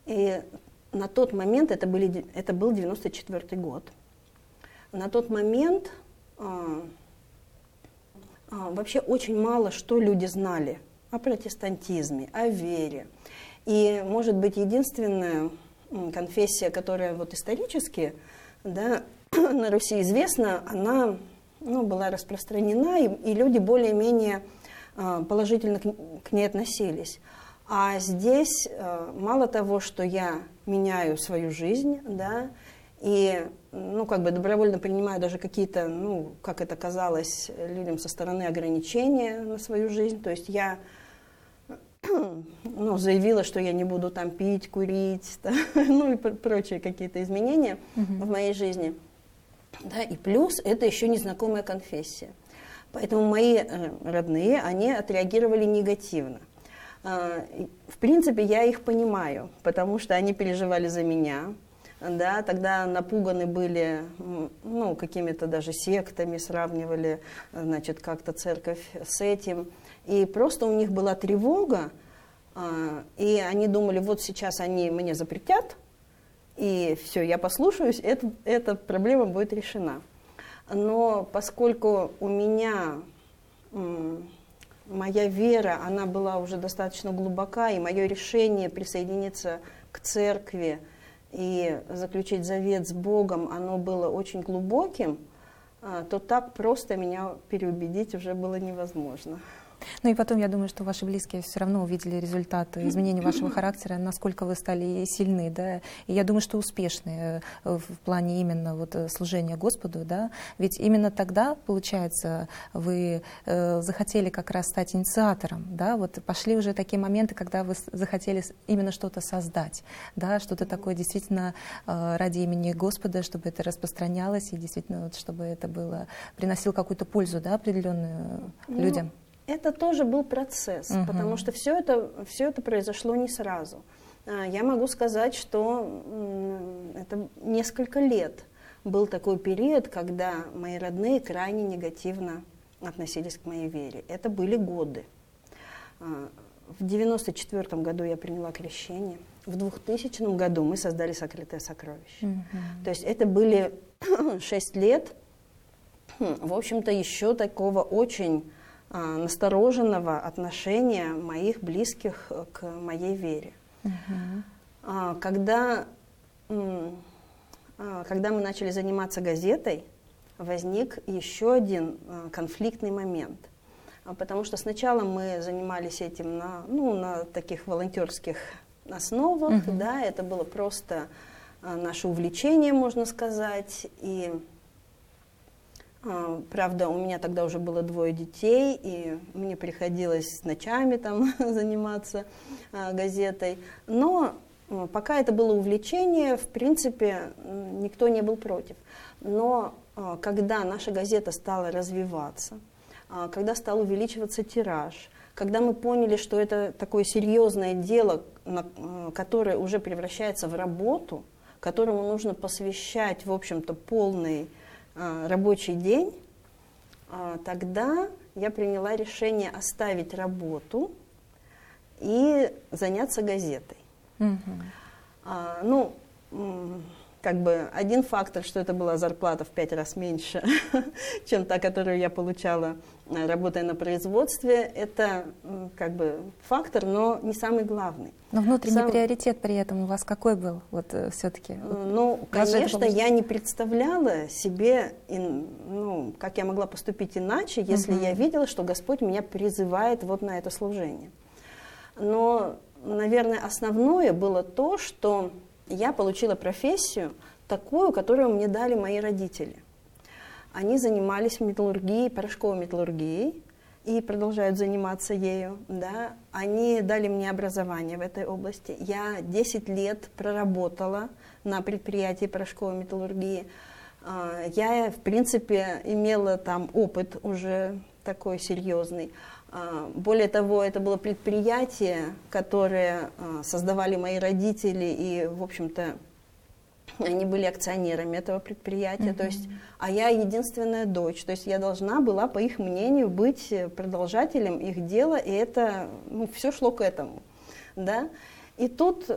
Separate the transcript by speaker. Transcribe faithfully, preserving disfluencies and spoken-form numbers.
Speaker 1: И на тот момент, это, были, это был девяносто четвёртый год, на тот момент а, а, вообще очень мало что люди знали о протестантизме, о вере. И, может быть, единственная конфессия, которая вот исторически, да, на Руси известна, она, ну, была распространена, и, и люди более-менее а, положительно к, к ней относились. А здесь а, мало того, что я меняю свою жизнь, да, и, ну, как бы добровольно принимаю даже какие-то, ну, как это казалось людям со стороны, ограничения на свою жизнь, то есть я, ну, заявила, что я не буду там пить, курить, да, ну, и прочие какие-то изменения mm-hmm. в моей жизни. Да, и плюс это еще незнакомая конфессия. Поэтому мои родные, они отреагировали негативно. В принципе, я их понимаю, потому что они переживали за меня. Да, тогда напуганы были, ну, какими-то даже сектами, сравнивали, значит, как-то церковь с этим. И просто у них была тревога, и они думали, вот сейчас они мне запретят, и все, я послушаюсь, это, эта проблема будет решена. Но поскольку у меня м, моя вера, она была уже достаточно глубока, и мое решение присоединиться к церкви и заключить завет с Богом, оно было очень глубоким, то так просто меня переубедить уже было невозможно.
Speaker 2: Ну и потом, я думаю, что ваши близкие все равно увидели результат изменения вашего характера, насколько вы стали сильны, да, и я думаю, что успешны в плане именно вот служения Господу, да, ведь именно тогда, получается, вы э, захотели как раз стать инициатором, да, вот пошли уже такие моменты, когда вы захотели именно что-то создать, да, что-то такое действительно э, ради имени Господа, чтобы это распространялось и действительно, вот, чтобы это было, приносило какую-то пользу, да, определенную людям.
Speaker 1: Это тоже был процесс, uh-huh. потому что все это, все это произошло не сразу. Я могу сказать, что это несколько лет был такой период, когда мои родные крайне негативно относились к моей вере. Это были годы. В девяносто четвёртом году я приняла крещение. В двухтысячном году мы создали «Сокрытое сокровище». Uh-huh. То есть это были шесть лет, в общем-то, еще такого очень настороженного отношения моих близких к моей вере. Uh-huh. Когда, когда мы начали заниматься газетой, возник еще один конфликтный момент. Потому что сначала мы занимались этим на, ну, на таких волонтерских основах, uh-huh. да, это было просто наше увлечение, можно сказать, и правда, у меня тогда уже было двое детей, и мне приходилось ночами там заниматься а, газетой. Но а, пока это было увлечение, в принципе, никто не был против. Но а, когда наша газета стала развиваться, а, когда стал увеличиваться тираж, когда мы поняли, что это такое серьезное дело, на, а, которое уже превращается в работу, которому нужно посвящать, в общем-то, полный рабочий день, тогда я приняла решение оставить работу и заняться газетой. Mm-hmm. А, ну, как бы один фактор, что это была зарплата в пять раз меньше, чем та, которую я получала, работая на производстве, это как бы фактор, но не самый главный.
Speaker 2: Но внутренний Сам... приоритет при этом у вас какой был, вот все-таки?
Speaker 1: Ну, конечно, я не представляла себе, ну, как я могла поступить иначе, если uh-huh. я видела, что Господь меня призывает вот на это служение. Но, наверное, основное было то, что я получила профессию такую, которую мне дали мои родители. Они занимались металлургией, порошковой металлургией и продолжают заниматься ею. Да. Они дали мне образование в этой области. Я десять лет проработала на предприятии порошковой металлургии. Я, в принципе, имела там опыт уже такой серьезный. Более того, это было предприятие, которое создавали мои родители, и, в общем-то, они были акционерами этого предприятия. Mm-hmm. То есть, а я единственная дочь. То есть я должна была, по их мнению, быть продолжателем их дела, и это, ну, все шло к этому. Да? И тут